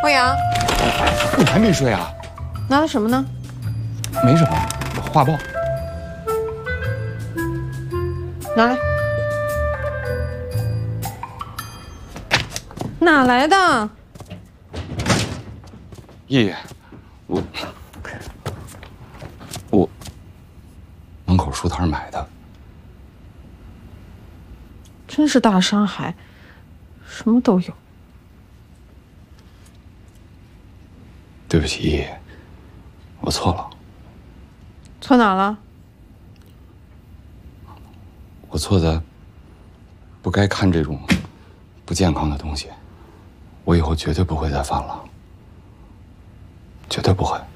欧阳， 你还没睡啊？ 拿的什么呢？ 没什么，画报。 拿来。哪来的？ 爷爷，我门口书摊买的。 真是大山海，什么都有。 对不起，爷爷，我错了。 错哪了？ 我错在不该看这种不健康的东西。我以后绝对不会再犯了，绝对不会。